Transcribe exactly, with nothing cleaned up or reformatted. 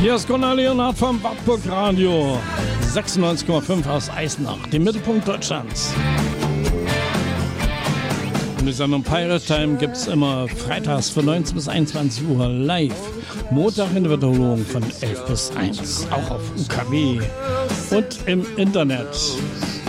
Hier ist Gunnar Leonhardt vom Wartburg Radio sechsundneunzig Komma fünf aus Eisenach, dem Mittelpunkt Deutschlands. Und die Sendung Pirate Time gibt es immer freitags von neunzehn bis einundzwanzig Uhr live. Montag in der Wiederholung von elf bis eins. Auch auf U K W und im Internet.